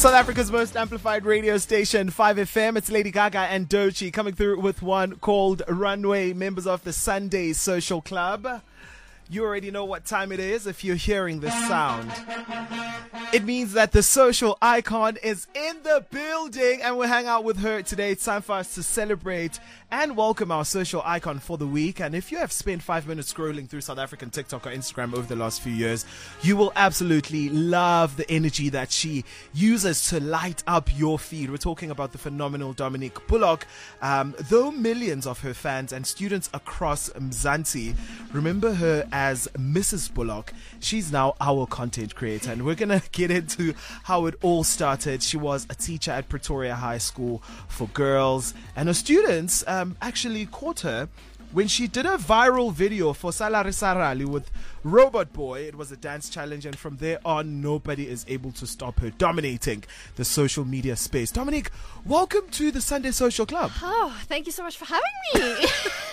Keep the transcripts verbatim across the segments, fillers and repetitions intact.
South Africa's most amplified radio station, five F M. It's Lady Gaga and Doechii coming through with one called Runway, members of the Sunday Social Club. You already know what time it is if you're hearing this sound. It means that the social icon is in the building and we'll hang out with her today. It's time for us to celebrate and welcome our social icon for the week. And if you have spent five minutes scrolling through South African TikTok or Instagram over the last few years, you will absolutely love the energy that she uses to light up your feed. We're talking about the phenomenal Dominique Bullock. Um, though millions of her fans and students across Mzansi remember her as Missus Bullock, she's now our content creator. And we're going to get into how it all started. She was a teacher at Pretoria High School for girls, and her students um, actually caught her when she did a viral video for Salary Sarali with Robot Boy. It was a dance challenge, and from there on, nobody is able to stop her dominating the social media space. Dominique, welcome to the Sunday Social Club. Oh, thank you so much for having me.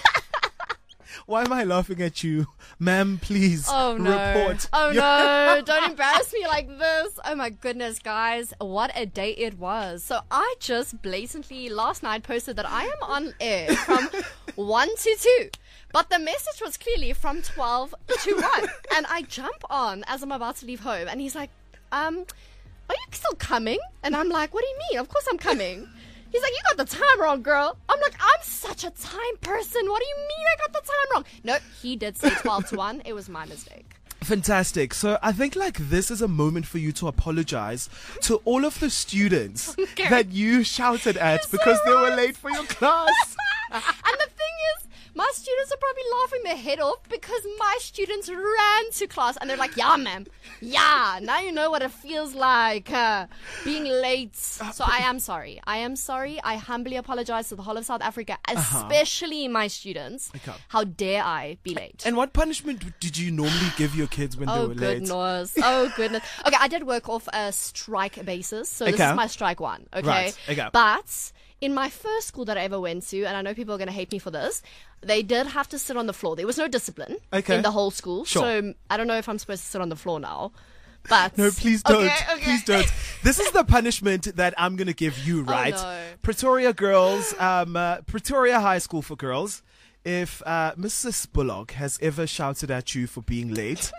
Why am I laughing at you? Ma'am, please oh, no. report. Oh, no. Don't embarrass me like this. Oh, my goodness, guys. What a day it was. So I just blatantly last night posted that I am on air from one to two. But the message was clearly from twelve to one. And I jump on as I'm about to leave home. And he's like, um, are you still coming? And I'm like, what do you mean? Of course I'm coming. He's like, you got the time wrong, girl. I'm like, I'm such a time person. What do you mean I got the time wrong? No, he did say twelve to one. It was my mistake. Fantastic. So I think like this is a moment for you to apologize to all of the students Okay. that you shouted at You're because so they were right. late for your class. And the thing is, my students are probably laughing their head off because my students ran to class and they're like, yeah, ma'am. Yeah, now you know what it feels like uh, being late. So I am sorry. I am sorry. I humbly apologize to the whole of South Africa, especially my students. Okay. How dare I be late? And what punishment did you normally give your kids when they Oh were late? goodness! Oh goodness! Okay, I did work off a strike basis, so this Okay. is my strike one. Okay, Right, okay. But in my first school that I ever went to, and I know people are going to hate me for this, they did have to sit on the floor. There was no discipline Okay. in the whole school, Sure. so I don't know if I'm supposed to sit on the floor now. But No, please don't. Okay, okay. Please don't. This is the punishment that I'm going to give you, right? no. Pretoria girls, um, uh, Pretoria High School for girls. If uh, Missus Bullock has ever shouted at you for being late,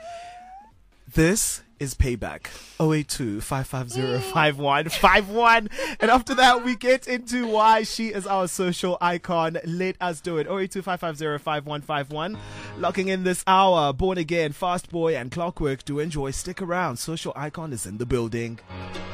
this is payback. oh eight two, five five zero, five one five one. And after that, we get into why she is our social icon. Let us do it. oh eight two, five five zero, five one five one. Locking in this hour. Born Again, Fast Boy, and Clockwork. Do enjoy. Stick around. Social icon is in the building.